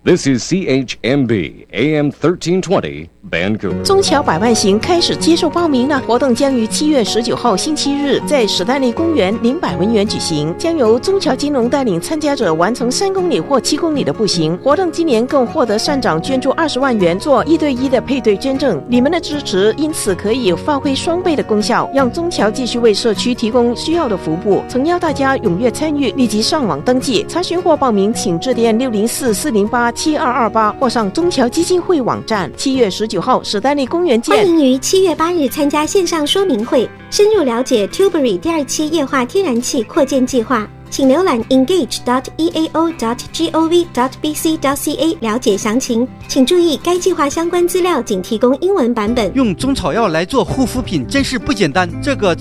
This is CHMB AM 1320 Vancouver。 中侨百万行开始接受报名了，活动将于7月19号星期日在史丹利公园领100文元举行，将由中侨金融带领参加者完成3公里或7公里的步行。活动今年更获得善长捐助20万元做1对1的配对捐赠，你们的支持因此可以发挥双倍的功效，让中侨继续为社区提供需要的服务。诚邀大家踊跃参与，立即上网登记查询或报名，请致电604-408-7228或上中侨基金会网站。7月19号史丹利公园见。 欢迎于7月8日参加线上说明会，深入了解 Tilbury 第2期液化天然气扩建计划，请浏览 engage.eao.gov.bc.ca 了解详情。请注意，该计划相关资料仅提供英文版本。 用中草药来做护肤品真是不简单，这个